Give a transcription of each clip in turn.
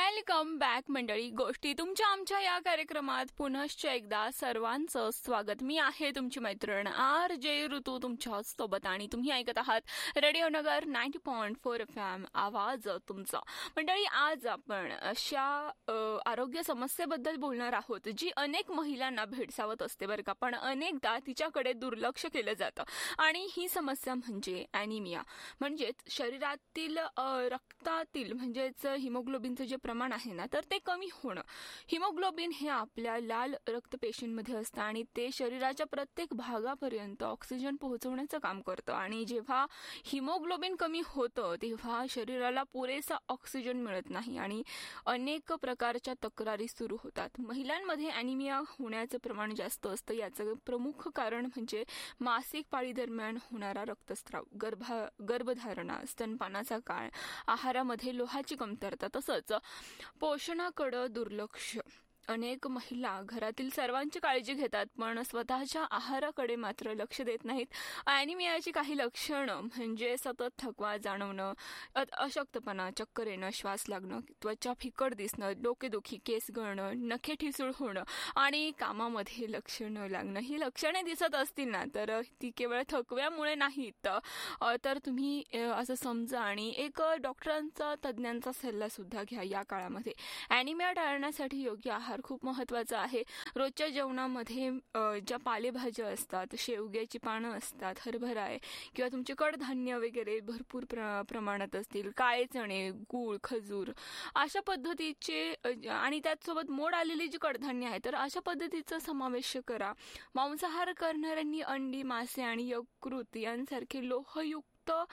Welcome back मंडळी. गोष्टी तुमच्या आमच्या या कार्यक्रमात पुनश्च एकदा सर्वांचं स्वागत. मी आहे तुमची मैत्रीण RJ ऋतू तुमच्या सोबत आणि तुम्ही ऐकत आहात रेडिओ नगर 90.4 FM आवाज तुमचा. मंडळी, आज आपण अशा आरोग्य समस्येबद्दल बोलणार आहोत जी अनेक महिलांना भेडसावत असते बरं का, पण अनेकदा तिच्याकडे दुर्लक्ष केलं जातं. आणि ही समस्या म्हणजे ॲनिमिया, म्हणजेच शरीरातील रक्तातील म्हणजेच हिमोग्लोबिनचं जे प्रमाण आहे ना, तर ते कमी होणं. हिमोग्लोबिन हे आपल्या लाल रक्तपेशींमध्ये असतं आणि ते शरीराच्या प्रत्येक भागापर्यंत ऑक्सिजन पोहोचवण्याचं काम करतं. आणि जेव्हा हिमोग्लोबिन कमी होतं तेव्हा शरीराला पुरेसा ऑक्सिजन मिळत नाही आणि अनेक प्रकारच्या तक्रारी सुरू होतात. महिलांमध्ये ॲनिमिया होण्याचं प्रमाण जास्त असतं. याचं प्रमुख कारण म्हणजे मासिक पाळी दरम्यान होणारा रक्तस्राव, गर्भधारणा, स्तनपानाचा काळ, आहारामध्ये लोहाची कमतरता, तसंच पोषणाकडे दुर्लक्ष. अनेक महिला घरातील सर्वांची काळजी घेतात पण स्वतःच्या आहाराकडे मात्र लक्ष देत नाहीत. ॲनिमियाची काही लक्षणं म्हणजे सतत थकवा जाणवणं, अशक्तपणा, चक्कर येणं, श्वास लागणं, त्वचा फिकट दिसणं, डोकेदुखी, केस गळणं, नखे ठिसूळ होणं आणि कामामध्ये लक्ष न लागणं. ही लक्षणे दिसत असतील ना, तर ती केवळ थकव्यामुळे नाहीत, तर तुम्ही असं समजा आणि एक डॉक्टरांचा, तज्ज्ञांचा सल्ला सुद्धा घ्या या काळामध्ये. ॲनिमिया टाळण्यासाठी योग्य आहार खूप महत्त्वाचा आहे. रोजच्या जेवणामध्ये ज्या पालेभाज्या असतात, शेवग्याची पानं असतात, हरभरा आहे किंवा तुमचे कडधान्य वगैरे भरपूर प्रमाणात असतील, काळे चणे, गूळ, खजूर अशा पद्धतीचे आणि त्याचसोबत मोड आलेली जी कडधान्य आहे तर अशा पद्धतीचा समावेश करा. मांसाहार करणाऱ्यांनी अंडी, मासे आणि यकृत यांसारखे लोहयुक्त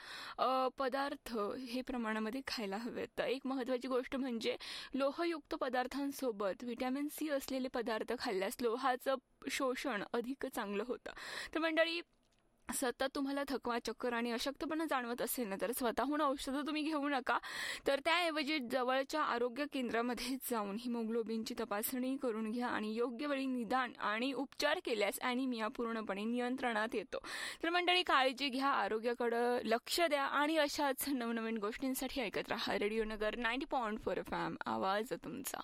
पदार्थ हे प्रमाणामध्ये खायला हवेत. तर एक महत्त्वाची गोष्ट म्हणजे लोहयुक्त पदार्थांसोबत व्हिटॅमिन C असलेले पदार्थ खाल्ल्यास लोहाचं शोषण अधिक चांगलं होतं. तर मंडळी, सतत तुम्हाला थकवा, चक्कर आणि अशक्तपणा जाणवत असेल ना, तर स्वतःहून औषधं तुम्ही घेऊ नका, तर त्याऐवजी जवळच्या आरोग्य केंद्रामध्ये जाऊन हिमोग्लोबिनची तपासणी करून घ्या आणि योग्य वेळी निदान आणि उपचार केल्यास ॲनिमिया पूर्णपणे नियंत्रणात येतो. तर मंडळी, काळजी घ्या, आरोग्याकडं लक्ष द्या आणि अशाच नवनवीन गोष्टींसाठी ऐकत राहा रेडिओ नगर 90.4 FM आवाज तुमचा.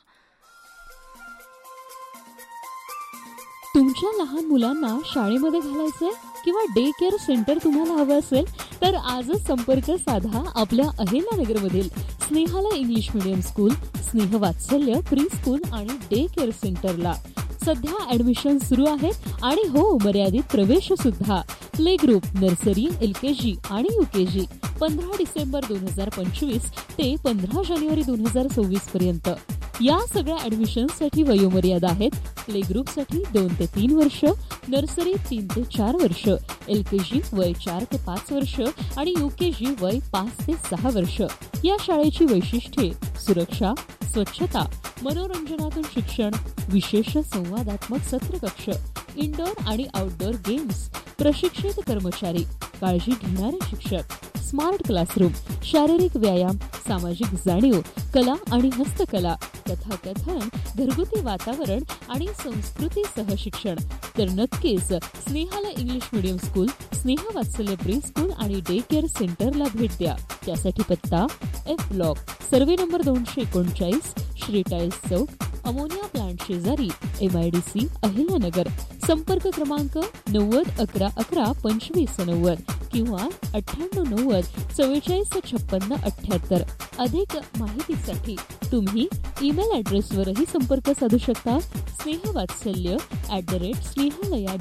तुमच्या लहान मुलांना शाळेमध्ये घालायचंय किंवा डे केअर सेंटर तुम्हाला हवं असेल तर आजच संपर्क साधा आपल्या अहिल्यानगरमधील स्नेहाला इंग्लिश मीडियम स्कूल, स्नेह वात्सल्य प्री स्कूल आणि डे केअर सेंटरला. सध्या ऍडमिशन सुरू आहेत आणि हो, मर्यादित प्रवेश सुद्धा. प्ले ग्रुप, नर्सरी, LKG आणि UKG 15 डिसेंबर 2025 ते 15 जानेवारी 2026 पर्यंत. या सगळ्या ऍडमिशनसाठी वयोमर्यादा आहेत. प्ले ग्रुपसाठी 2 ते 3 वर्ष, नर्सरी 3 ते 4 वर्ष, LKG वय 4 ते 5 वर्ष आणि UKG वय 5 ते 6 वर्ष. या शाळेची वैशिष्ट्ये: सुरक्षा, स्वच्छता, मनोरंजनातून शिक्षण, विशेष संवादात्मक सत्रकक्ष, इंडोर आणि आउटडोर गेम्स, प्रशिक्षित कर्मचारी, काळजी घेणारे शिक्षक, स्मार्ट क्लासरूम, शारीरिक व्यायाम, सामाजिक जाणीव, कला आणि हस्तकला, कथाकथन, घरगुती वातावरण आणि संस्कृतीसह शिक्षण. तर नक्कीच स्नेहाला इंग्लिश मीडियम स्कूल, स्नेह वात्सल्य प्री स्कूल आणि डे केअर सेंटरला भेट द्या. त्यासाठी पत्ता F block, survey number 239, Shri tiles चौक, अमोनिया प्लांट शेजारी, MIDC अहिल्यानगर. संपर्क क्रमांक 9011112590 किंवा 9890 4456 78. अधिक माहितीसाठी तुम्ही ईमेल ॲड्रेसवरही संपर्क साधू शकता.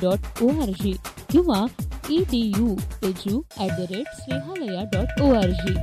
snehavatsalya@snehalaya.org किंवा edu@snehalaya.org.